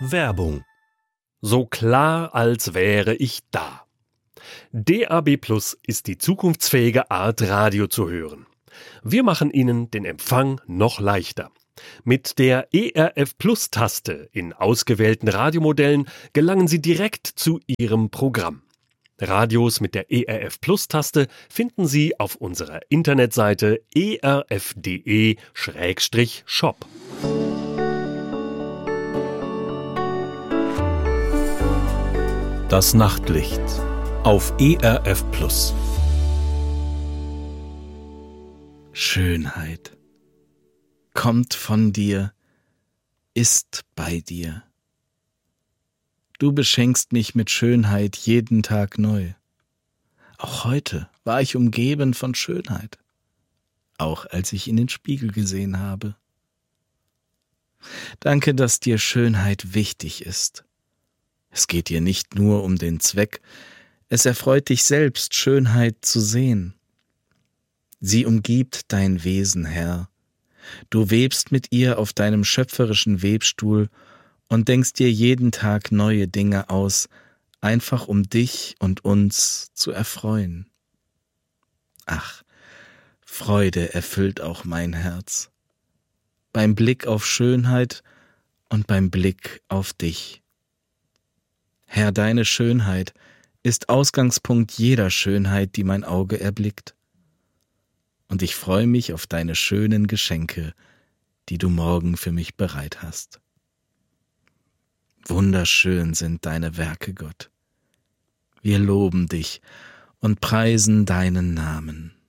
Werbung. So klar, als wäre ich da. DAB+ ist die zukunftsfähige Art, Radio zu hören. Wir machen Ihnen den Empfang noch leichter. Mit der ERF+-Taste in ausgewählten Radiomodellen gelangen Sie direkt zu Ihrem Programm. Radios mit der ERF+-Taste finden Sie auf unserer Internetseite erf.de/shop. Das Nachtlicht auf ERF+. Schönheit kommt von dir, ist bei dir. Du beschenkst mich mit Schönheit jeden Tag neu. Auch heute war ich umgeben von Schönheit, auch als ich in den Spiegel gesehen habe. Danke, dass dir Schönheit wichtig ist. Es geht dir nicht nur um den Zweck, es erfreut dich selbst, Schönheit zu sehen. Sie umgibt dein Wesen, Herr. Du webst mit ihr auf deinem schöpferischen Webstuhl und denkst dir jeden Tag neue Dinge aus, einfach um dich und uns zu erfreuen. Ach, Freude erfüllt auch mein Herz. Beim Blick auf Schönheit und beim Blick auf dich. Herr, deine Schönheit ist Ausgangspunkt jeder Schönheit, die mein Auge erblickt. Und ich freue mich auf deine schönen Geschenke, die du morgen für mich bereit hast. Wunderschön sind deine Werke, Gott. Wir loben dich und preisen deinen Namen.